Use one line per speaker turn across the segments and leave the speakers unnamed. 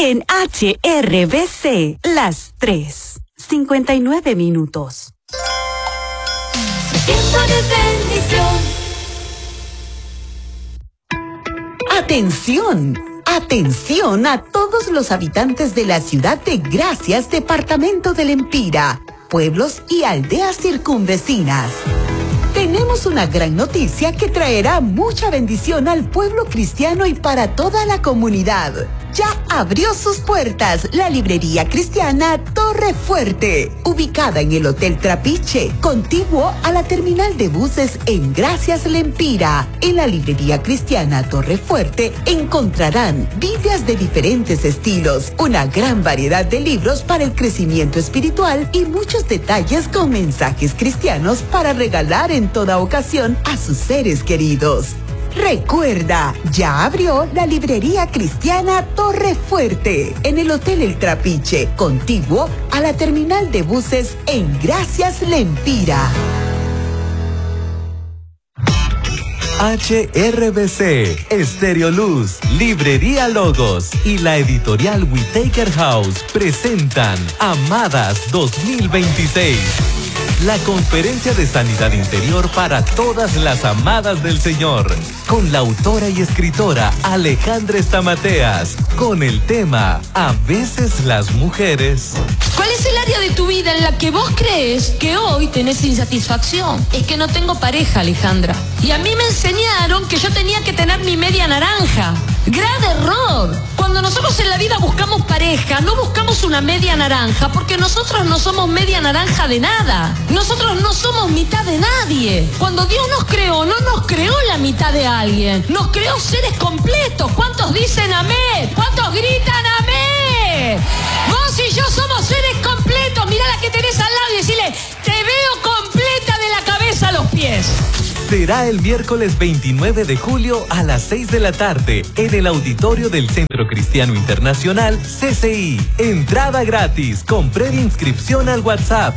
En HRBC, las 3:59.
Tiempo de bendición.
¡Atención! ¡Atención a todos los habitantes de la ciudad de Gracias, departamento del Empira, pueblos y aldeas circunvecinas! Tenemos una gran noticia que traerá mucha bendición al pueblo cristiano y para toda la comunidad. Ya abrió sus puertas la librería cristiana Torre Fuerte, ubicada en el Hotel Trapiche, contiguo a la terminal de buses en Gracias Lempira. En la librería cristiana Torre Fuerte encontrarán Biblias de diferentes estilos, una gran variedad de libros para el crecimiento espiritual y muchos detalles con mensajes cristianos para regalar en toda ocasión a sus seres queridos. Recuerda, ya abrió la librería cristiana Torre Fuerte en el Hotel El Trapiche, contiguo a la terminal de buses en Gracias Lempira.
HRBC, Estéreo Luz, Librería Logos y la editorial Whitaker House presentan Amadas 2026. La conferencia de sanidad interior para todas las amadas del Señor, con la autora y escritora Alejandra Stamateas, con el tema A veces las mujeres.
¿Cuál es el área de tu vida en la que vos crees que hoy tenés insatisfacción? Es que no tengo pareja, Alejandra. Y a mí me enseñaron que yo tenía que tener mi media naranja. ¡Grave error! Cuando nosotros en la vida buscamos pareja, no buscamos una media naranja, porque nosotros no somos media naranja de nada. Nosotros no somos mitad de nadie. Cuando Dios nos creó, no nos creó la mitad de alguien. Nos creó seres completos. ¿Cuántos dicen amén? ¿Cuántos gritan amén? Vos y yo somos seres completos. Mirá la que tenés al lado y decile, te veo completa de la cabeza a los pies.
Será el miércoles 29 de julio a las 6 de la tarde en el auditorio del Centro Cristiano Internacional CCI. Entrada gratis con previa inscripción al WhatsApp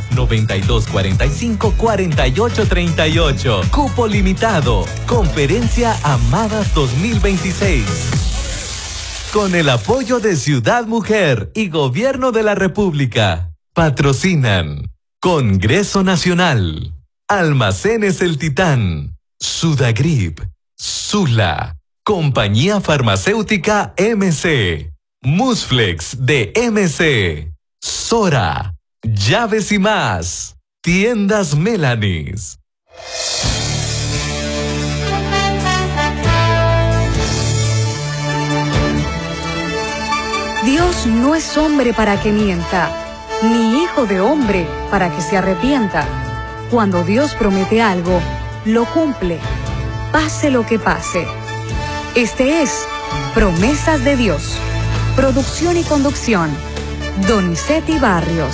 9245-4838. Cupo limitado. Conferencia Amadas 2026. Con el apoyo de Ciudad Mujer y Gobierno de la República. Patrocinan Congreso Nacional, Almacenes El Titán, Sudagrip, Sula, Compañía Farmacéutica MC, Musflex de MC, Sora, Llaves y más, Tiendas Melanis.
Dios no es hombre para que mienta, ni hijo de hombre para que se arrepienta. Cuando Dios promete algo, lo cumple, pase lo que pase. Este es Promesas de Dios. Producción y conducción, Donizetti Barrios.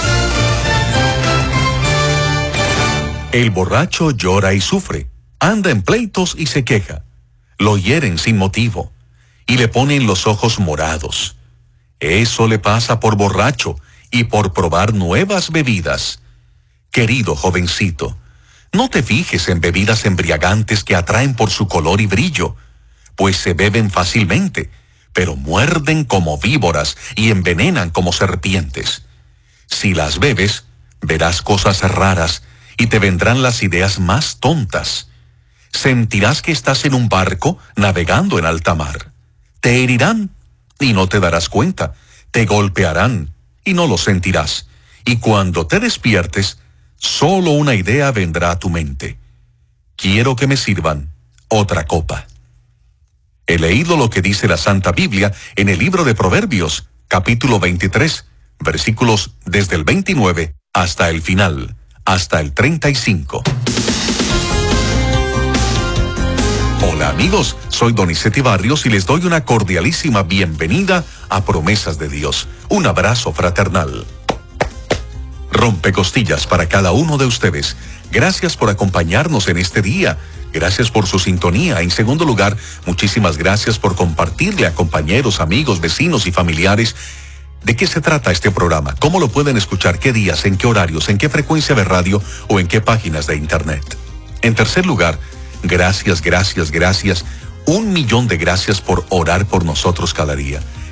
El borracho llora y sufre, anda en pleitos y se queja. Lo hieren sin motivo y le ponen los ojos morados. Eso le pasa por borracho y por probar nuevas bebidas. Querido jovencito, no te fijes en bebidas embriagantes que atraen por su color y brillo, pues se beben fácilmente, pero muerden como víboras y envenenan como serpientes. Si las bebes, verás cosas raras y te vendrán las ideas más tontas. Sentirás que estás en un barco navegando en alta mar. Te herirán y no te darás cuenta. Te golpearán y no lo sentirás. Y cuando te despiertes, solo una idea vendrá a tu mente. Quiero que me sirvan otra copa. He leído lo que dice la Santa Biblia en el libro de Proverbios, capítulo 23, versículos desde el 29 hasta el final, hasta el 35. Hola amigos, soy Donizetti Barrios y les doy una cordialísima bienvenida a Promesas de Dios. Un abrazo fraternal. Rompecostillas para cada uno de ustedes. Gracias por acompañarnos en este día. Gracias por su sintonía. En segundo lugar, muchísimas gracias por compartirle a compañeros, amigos, vecinos y familiares. ¿De qué se trata este programa? ¿Cómo lo pueden escuchar? ¿Qué días? ¿En qué horarios? ¿En qué frecuencia de radio? ¿O en qué páginas de internet? En tercer lugar, gracias. 1,000,000 de gracias por orar por nosotros cada día.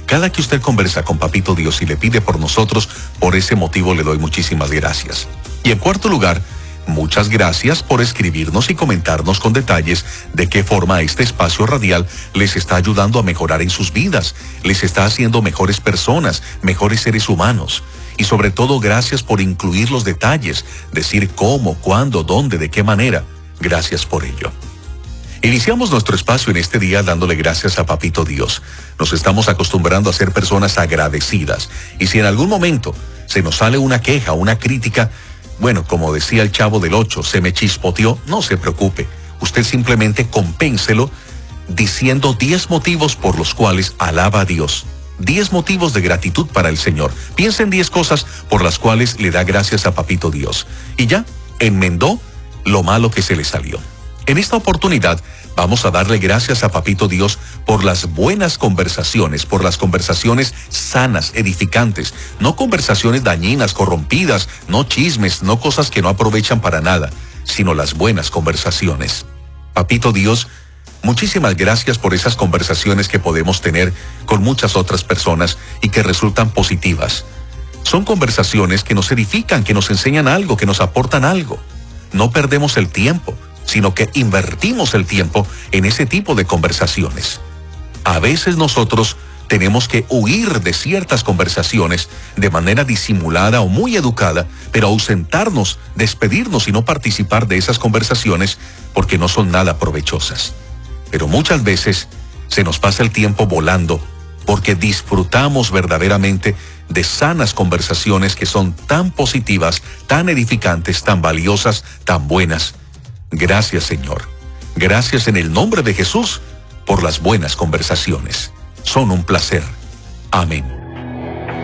Cada que usted conversa con Papito Dios y le pide por nosotros, por ese motivo le doy muchísimas gracias. Y en cuarto lugar, muchas gracias por escribirnos y comentarnos con detalles de qué forma este espacio radial les está ayudando a mejorar en sus vidas, les está haciendo mejores personas, mejores seres humanos. Y sobre todo, gracias por incluir los detalles, decir cómo, cuándo, dónde, de qué manera. Gracias por ello. Iniciamos nuestro espacio en este día dándole gracias a Papito Dios. Nos estamos acostumbrando a ser personas agradecidas. Y si en algún momento se nos sale una queja, una crítica, bueno, como decía el Chavo del 8, se me chispoteó, no se preocupe. Usted simplemente compénselo diciendo 10 motivos por los cuales alaba a Dios. 10 motivos de gratitud para el Señor. Piensa en 10 cosas por las cuales le da gracias a Papito Dios. Y ya, enmendó lo malo que se le salió. En esta oportunidad vamos a darle gracias a Papito Dios por las buenas conversaciones, por las conversaciones sanas, edificantes, no conversaciones dañinas, corrompidas, no chismes, no cosas que no aprovechan para nada, sino las buenas conversaciones. Papito Dios, muchísimas gracias por esas conversaciones que podemos tener con muchas otras personas y que resultan positivas. Son conversaciones que nos edifican, que nos enseñan algo, que nos aportan algo. No perdemos el tiempo, sino que invertimos el tiempo en ese tipo de conversaciones. A veces nosotros tenemos que huir de ciertas conversaciones de manera disimulada o muy educada, pero ausentarnos, despedirnos y no participar de esas conversaciones porque no son nada provechosas. Pero muchas veces se nos pasa el tiempo volando porque disfrutamos verdaderamente de sanas conversaciones que son tan positivas, tan edificantes, tan valiosas, tan buenas. Gracias, Señor. Gracias en el nombre de Jesús por las buenas conversaciones. Son un placer. Amén.